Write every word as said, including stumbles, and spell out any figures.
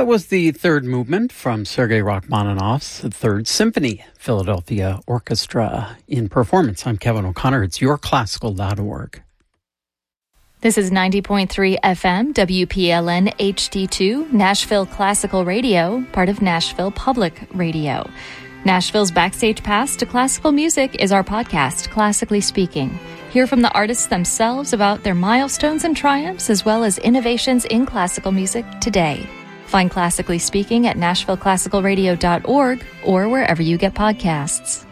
That was the third movement from Sergei Rachmaninoff's Third Symphony, Philadelphia Orchestra in performance. I'm Kevin O'Connor. It's your classical dot org. This is ninety point three F M, W P L N H D two, Nashville Classical Radio, part of Nashville Public Radio. Nashville's Backstage Pass to Classical Music is our podcast, Classically Speaking. Hear from the artists themselves about their milestones and triumphs, as well as innovations in classical music today. Find Classically Speaking at nashville classical radio dot org or wherever you get podcasts.